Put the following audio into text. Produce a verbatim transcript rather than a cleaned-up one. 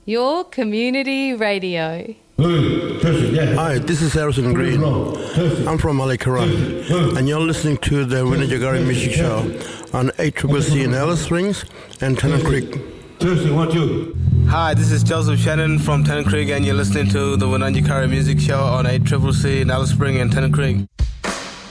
Your community radio. Hi, this is Harrison Green. I'm from Malikaran, and you're listening to the Winajagari Music Show on eight C C C in Alice Springs and Tennant Creek. Hi, this is Joseph Shannon from Tennant Creek, and you're listening to the Winajagari Music Show on eight C C C in Alice Springs and Tennant Creek.